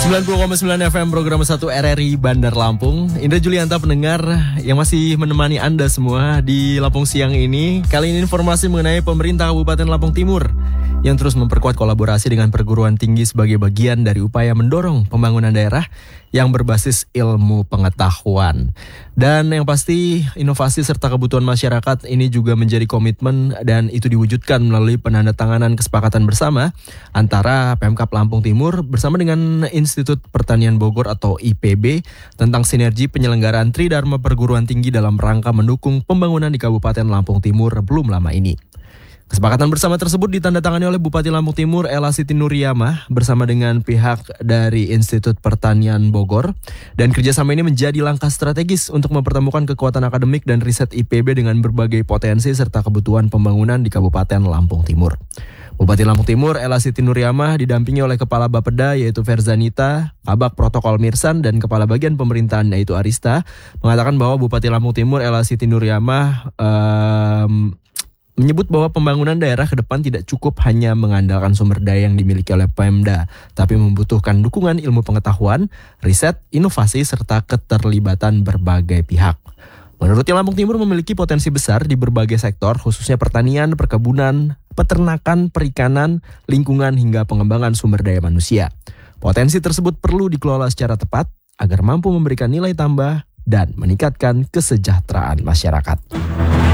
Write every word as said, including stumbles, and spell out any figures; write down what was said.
sembilan puluh koma sembilan F M program satu R R I Bandar Lampung. Indra Julianta pendengar yang masih menemani Anda semua di Lampung siang ini. Kali ini informasi mengenai pemerintah Kabupaten Lampung Timur yang terus memperkuat kolaborasi dengan perguruan tinggi sebagai bagian dari upaya mendorong pembangunan daerah yang berbasis ilmu pengetahuan. Dan yang pasti inovasi serta kebutuhan masyarakat ini juga menjadi komitmen dan itu diwujudkan melalui penandatanganan kesepakatan bersama antara Pemkab Lampung Timur bersama dengan Institut Pertanian Bogor atau I P B tentang sinergi penyelenggaraan Tridharma Perguruan Tinggi dalam rangka mendukung pembangunan di Kabupaten Lampung Timur belum lama ini. Kesepakatan bersama tersebut ditandatangani oleh Bupati Lampung Timur Ella Siti Nuriyamah bersama dengan pihak dari Institut Pertanian Bogor, dan kerjasama ini menjadi langkah strategis untuk mempertemukan kekuatan akademik dan riset I P B dengan berbagai potensi serta kebutuhan pembangunan di Kabupaten Lampung Timur. Bupati Lampung Timur Ella Siti Nuriyamah didampingi oleh Kepala Bapeda yaitu Ferzanita, Kabak Protokol Mirsan dan Kepala Bagian Pemerintahan yaitu Arista mengatakan bahwa Bupati Lampung Timur Ella Siti Nuriyamah um, menyebut bahwa pembangunan daerah ke depan tidak cukup hanya mengandalkan sumber daya yang dimiliki oleh Pemda, tapi membutuhkan dukungan ilmu pengetahuan, riset, inovasi, serta keterlibatan berbagai pihak. Menurutnya Lampung Timur memiliki potensi besar di berbagai sektor, khususnya pertanian, perkebunan, peternakan, perikanan, lingkungan, hingga pengembangan sumber daya manusia. Potensi tersebut perlu dikelola secara tepat agar mampu memberikan nilai tambah dan meningkatkan kesejahteraan masyarakat.